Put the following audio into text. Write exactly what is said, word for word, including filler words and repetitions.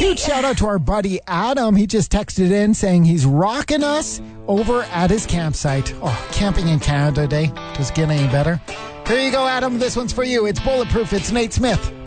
huge shout out to our buddy Adam. He just texted in saying he's rocking us over at his campsite. Oh, camping in Canada Day. Does it get any better? Here you go, Adam. This one's for you. It's Bulletproof. It's Nate Smith.